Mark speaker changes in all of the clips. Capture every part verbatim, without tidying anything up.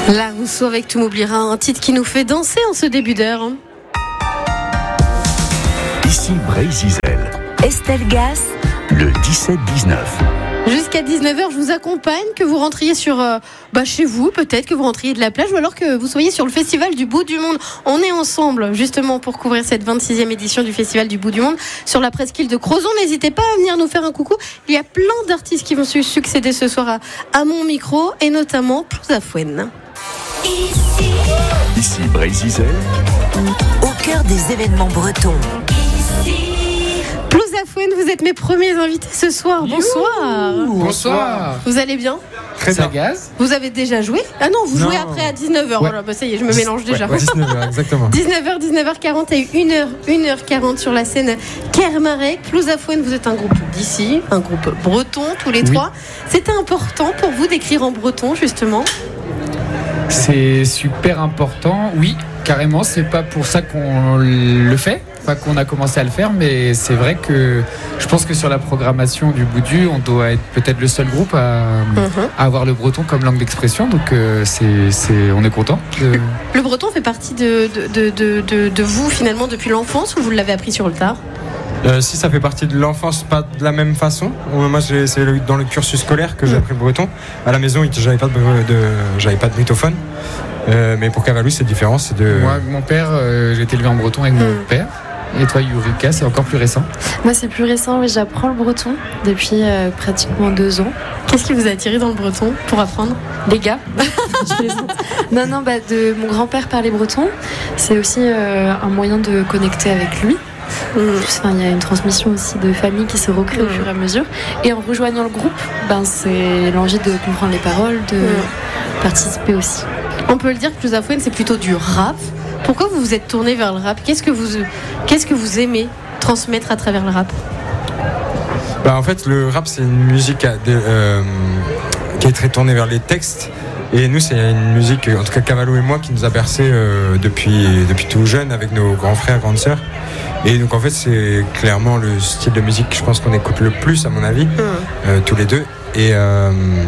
Speaker 1: La Rousseau avec Tout m'oubliera, un titre qui nous fait danser en ce début d'heure.
Speaker 2: Ici Brésil.
Speaker 3: Estelle Gas.
Speaker 2: Le dix-sept dix-neuf.
Speaker 1: Jusqu'à dix-neuf heures, je vous accompagne, que vous rentriez sur, euh, bah chez vous, peut-être que vous rentriez de la plage, ou alors que vous soyez sur le Festival du Bout du Monde. On est ensemble, justement, pour couvrir cette vingt-sixième édition du Festival du Bout du Monde sur la presqu'île de Crozon. N'hésitez pas à venir nous faire un coucou. Il y a plein d'artistes qui vont su- succéder ce soir à, à mon micro, et notamment Plouzafouen.
Speaker 3: Ici,
Speaker 2: Ici Brésil.
Speaker 3: au cœur des événements bretons.
Speaker 1: Plouzafouen, vous êtes mes premiers invités ce soir. Bonsoir.
Speaker 4: Bonsoir.
Speaker 1: Vous allez bien ?
Speaker 4: Très bien. Gaz.
Speaker 1: Vous avez déjà joué ? Ah non, vous
Speaker 4: Non.
Speaker 1: jouez après à dix-neuf heures.
Speaker 4: Ouais.
Speaker 1: Voilà, bah ça y est, je me mélange déjà.
Speaker 4: Ouais, ouais, dix-neuf heures, exactement.
Speaker 1: dix-neuf heures, dix-neuf heures quarante, il y a eu une heure, une heure quarante sur la scène Kermarek. Plouzafouen, vous êtes un groupe d'ici, un groupe breton, tous les
Speaker 4: Oui.
Speaker 1: trois. C'était important pour vous d'écrire en breton, justement ?
Speaker 4: C'est super important. Oui, carrément. C'est pas pour ça qu'on le fait, pas qu'on a commencé à le faire, mais c'est vrai que je pense que sur la programmation du Boudu, on doit être peut-être le seul groupe à, à avoir le breton comme langue d'expression. Donc euh, c'est, c'est, on est content. De...
Speaker 1: Le breton fait partie de, de, de, de, de, de vous, finalement, depuis l'enfance, ou vous l'avez appris sur le tard ?
Speaker 5: Euh, si ça fait partie de l'enfance, pas de la même façon. Euh, Moi, j'ai- c'est le- dans le cursus scolaire que j'ai appris le breton. À la maison, il- j'avais pas de, de, j'avais pas de britophone. Euh, mais pour Cavalou, c'est différent. C'est de...
Speaker 4: Moi, mon père, euh, j'ai été élevé en breton avec mon
Speaker 1: Mm.
Speaker 4: père. Et toi, Yurika, c'est encore plus récent.
Speaker 6: Moi, c'est plus récent, mais j'apprends le breton depuis euh, pratiquement deux ans.
Speaker 1: Qu'est-ce qui vous a attiré dans le breton pour apprendre ?
Speaker 6: Les gars, je plaisante. Non, non, bah, de mon grand-père parlait breton. C'est aussi euh, un moyen de connecter avec lui. Enfin, il y a une transmission aussi de famille qui se recrée au
Speaker 1: Mm.
Speaker 6: fur et à mesure. Et en rejoignant le groupe, ben, c'est l'envie de comprendre les paroles, de
Speaker 1: Mm.
Speaker 6: participer aussi.
Speaker 1: On peut le dire que Plouzafouen, c'est plutôt du rap. Pourquoi vous vous êtes tourné vers le rap ? Qu'est-ce que vous, qu'est-ce que vous aimez transmettre à travers le rap ?
Speaker 5: Bah, en fait, le rap, c'est une musique à- de- euh, qui est très tournée vers les textes. Et nous, c'est une musique, en tout cas Cavalou et moi, qui nous a bercé euh, depuis, depuis tout jeune avec nos grands frères, grandes sœurs. Et donc, en fait, c'est clairement le style de musique que je pense qu'on écoute le plus, à mon avis, euh, tous les deux. Et, euh,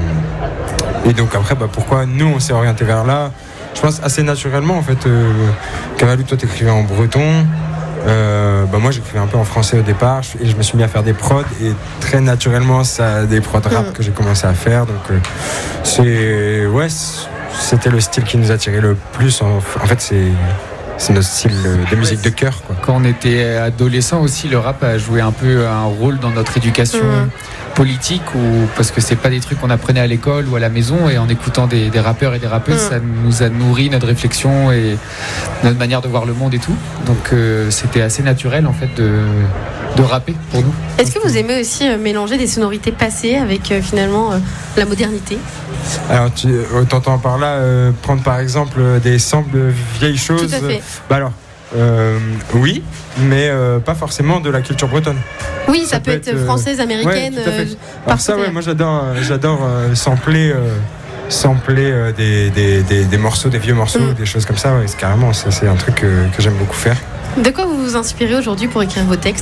Speaker 5: et donc, après, bah, pourquoi nous, on s'est orienté vers là ? Je pense assez naturellement, en fait. Euh, Cavalou, toi, t'écrivais en breton. Euh, bah moi j'écrivais un peu en français au départ et je me suis mis à faire des prods et très naturellement ça a des prods rap
Speaker 1: Mm.
Speaker 5: que j'ai commencé à faire, donc euh, c'est ouais c'était le style qui nous attirait le plus en, en fait c'est c'est notre style de musique de cœur, quoi.
Speaker 4: Quand on était adolescent aussi, le rap a joué un peu un rôle dans notre éducation
Speaker 1: Mhm.
Speaker 4: politique, ou parce que c'est pas des trucs qu'on apprenait à l'école ou à la maison, et en écoutant des, des rappeurs et des rappeuses,
Speaker 1: Mhm.
Speaker 4: ça nous a nourri notre réflexion et notre manière de voir le monde et tout. Donc euh, c'était assez naturel en fait de, de rapper pour nous.
Speaker 1: Est-ce que vous aimez aussi euh, mélanger des sonorités passées avec euh, finalement euh, la modernité ?
Speaker 5: Alors tu euh, t'entends par là euh, prendre par exemple euh, des samples de vieilles choses.
Speaker 1: Tout à fait.
Speaker 5: Bah alors euh, oui, mais euh, pas forcément de la culture bretonne.
Speaker 1: Oui, ça,
Speaker 5: Ça
Speaker 1: peut
Speaker 5: peut
Speaker 1: être
Speaker 5: être, euh,
Speaker 1: française, américaine.
Speaker 5: ouais, tout à fait.
Speaker 1: euh,
Speaker 5: Alors ça,
Speaker 1: partout.
Speaker 5: ouais, moi j'adore, euh, j'adore euh, sampler, euh, sampler euh, des, des, des, des morceaux, des vieux morceaux,
Speaker 1: Mm.
Speaker 5: des choses comme ça. Ouais, c'est carrément, ça, c'est un truc que, que j'aime beaucoup faire.
Speaker 1: De quoi vous vous inspirez aujourd'hui pour écrire vos textes ?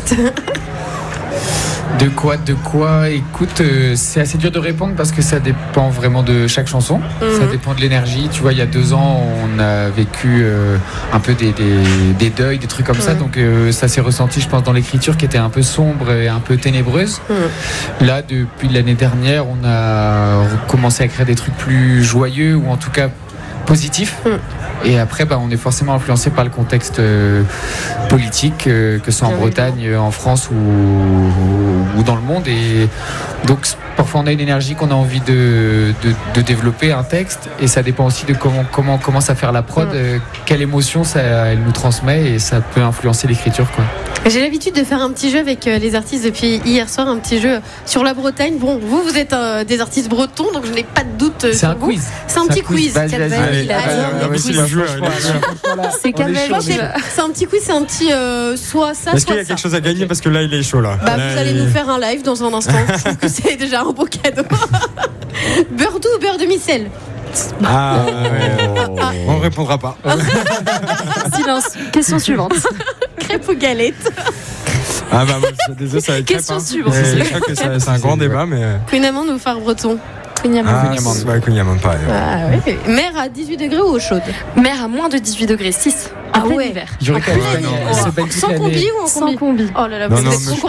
Speaker 4: De quoi, de quoi Écoute, euh, c'est assez dur de répondre parce que ça dépend vraiment de chaque chanson.
Speaker 1: Mhm.
Speaker 4: Ça dépend de l'énergie. Tu vois, il y a deux ans, on a vécu euh, un peu des, des, des deuils, des trucs comme ça.
Speaker 1: Mhm.
Speaker 4: Donc euh, ça s'est ressenti, je pense, dans l'écriture qui était un peu sombre et un peu ténébreuse.
Speaker 1: Mhm.
Speaker 4: Là, depuis l'année dernière, on a commencé à créer des trucs plus joyeux, ou en tout cas positifs.
Speaker 1: Mhm.
Speaker 4: Et après, bah, on est forcément influencé par le contexte euh, politique, euh, que ce soit en
Speaker 1: Bien
Speaker 4: Bretagne, euh, en France ou, ou, ou dans le monde. Et donc, parfois, on a une énergie qu'on a envie de, de, de développer un texte, et ça dépend aussi de comment, comment commence à faire la prod,
Speaker 1: Mm.
Speaker 4: euh, quelle émotion ça, elle nous transmet, et ça peut influencer l'écriture, quoi.
Speaker 1: J'ai l'habitude de faire un petit jeu avec euh, les artistes depuis hier soir, un petit jeu sur la Bretagne. Bon, vous, vous êtes euh, des artistes bretons, donc je n'ai pas de doute. euh,
Speaker 4: C'est
Speaker 1: sur
Speaker 4: un
Speaker 1: vous.
Speaker 4: quiz.
Speaker 1: C'est un
Speaker 4: C'est
Speaker 1: petit
Speaker 4: un quiz.
Speaker 1: quiz.
Speaker 4: Vas-y,
Speaker 1: Quel
Speaker 4: vas-y.
Speaker 1: bel-
Speaker 5: Allez,
Speaker 1: il a
Speaker 5: allez,
Speaker 1: bien
Speaker 5: allez,
Speaker 1: des
Speaker 5: allez,
Speaker 1: quiz.
Speaker 5: le joueur, il est
Speaker 4: Franchement,
Speaker 6: C'est
Speaker 4: on est
Speaker 6: Kamel,
Speaker 4: chaud,
Speaker 6: on y
Speaker 4: déjà.
Speaker 6: va.
Speaker 1: C'est un petit quiz, c'est un petit euh, soit ça,
Speaker 5: Est-ce qu'il
Speaker 1: soit
Speaker 5: y a
Speaker 1: ça.
Speaker 5: quelque chose à gagner, parce que là il est chaud là.
Speaker 1: Bah,
Speaker 5: Là,
Speaker 1: vous allez
Speaker 5: il-
Speaker 1: nous faire un live dans un instant. Je trouve que c'est déjà un beau cadeau. Beurre doux ou beurre de micelle ?
Speaker 5: Ah, ouais. On répondra pas.
Speaker 6: Silence. Question suivante.
Speaker 1: Crêpe ou galette ?
Speaker 5: Ah bah moi, désolé, ça va être
Speaker 6: Question
Speaker 5: crêpe, hein.
Speaker 6: suivante.
Speaker 5: Mais je crois que ça- c'est un grand débat, mais
Speaker 1: Queen Amand ou phare breton ?
Speaker 6: Cognac-Amande.
Speaker 5: Ah,
Speaker 4: Cognac-Amande.
Speaker 5: c'est- ouais, Cognac-Amande, pareil. ouais.
Speaker 1: Ah, oui. Mer à dix-huit degrés ou eau chaude?
Speaker 6: Mer à moins de dix-huit degrés, six.
Speaker 1: Ah
Speaker 6: En plein
Speaker 1: ouais.
Speaker 6: hiver.
Speaker 4: J'aurais quand même
Speaker 5: Ah,
Speaker 4: gagné.
Speaker 5: non.
Speaker 4: Elle se baigne toute
Speaker 1: Sans
Speaker 4: l'année.
Speaker 1: combi ou en
Speaker 6: Sans
Speaker 1: combi?
Speaker 6: combi.
Speaker 1: Oh là là,
Speaker 5: Non,
Speaker 1: vous
Speaker 5: non,
Speaker 1: êtes
Speaker 5: mais
Speaker 1: trop
Speaker 5: je